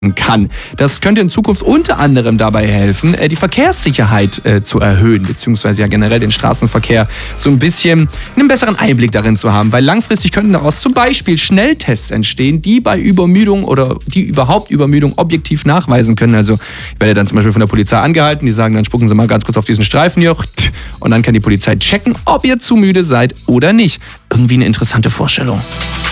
kann. Das könnte in Zukunft unter anderem dabei helfen, die Verkehrssicherheit zu erhöhen, beziehungsweise ja generell den Straßenverkehr so ein bisschen einen besseren Einblick darin zu haben, weil langfristig könnten daraus zum Beispiel Schnelltests entstehen, die bei Übermüdung oder die überhaupt Übermüdung objektiv nachweisen können. Also ich werde dann zum Beispiel von der Polizei angehalten, die sagen, dann spucken Sie mal ganz kurz auf diesen Streifen hier und dann kann die Polizei checken, ob ihr zu müde seid oder nicht. Irgendwie eine interessante Vorstellung.